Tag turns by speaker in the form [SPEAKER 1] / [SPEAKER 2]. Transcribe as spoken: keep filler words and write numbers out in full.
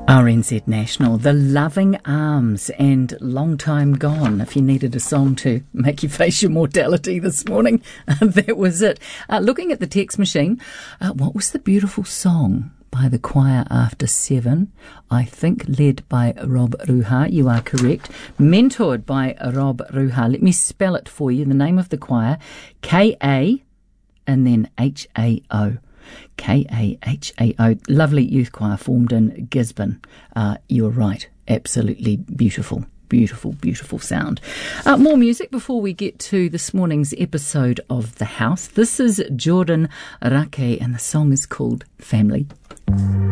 [SPEAKER 1] R N Z National, The Loving Arms and Long Time Gone. If you needed a song to make you face your mortality this morning, that was it. Uh, looking at the text machine, uh, what was the beautiful song by the choir after seven? I think led by Rob Ruha. You are correct. Mentored by Rob Ruha. Let me spell it for you. The name of the choir, K A and then H A O. K A H A O. Lovely youth choir formed in Gisborne. Uh, you're right. Absolutely beautiful. Beautiful, beautiful sound. Uh, more music before we get to this morning's episode of The House. This is Jordan Rake and the song is called Family.